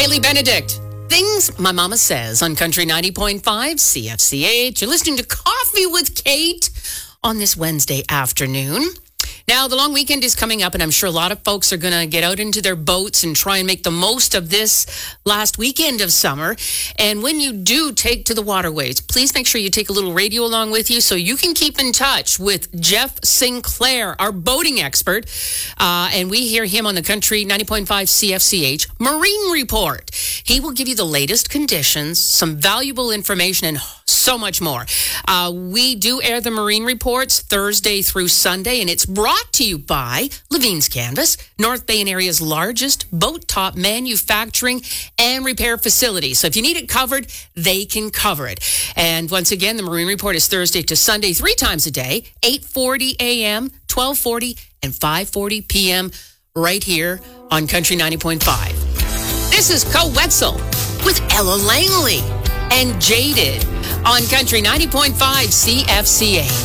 Haley Benedict. Things my mama says on Country 90.5 CFCH. You're listening to Coffee with Kate on this Wednesday afternoon. Now, the long weekend is coming up, and I'm sure a lot of folks are going to get out into their boats and try and make the most of this last weekend of summer. And when you do take to the waterways, please make sure you take a little radio along with you so you can keep in touch with Jeff Sinclair, our boating expert. And we hear him on the Country 90.5 CFCH Marine Report. He will give you the latest conditions, some valuable information, and so much more. We do air the Marine Reports Thursday through Sunday, and it's brought to you by Levine's Canvas, North Bay and area's largest boat top manufacturing and repair facility. So if you need it covered, they can cover it. And once again, the Marine Report is Thursday to Sunday, 3 times a day, 8:40 a.m., 12:40, and 5:40 p.m. right here on Country 90.5. This is Co Wetzel with Ella Langley and Jaded on Country 90.5 CFCA.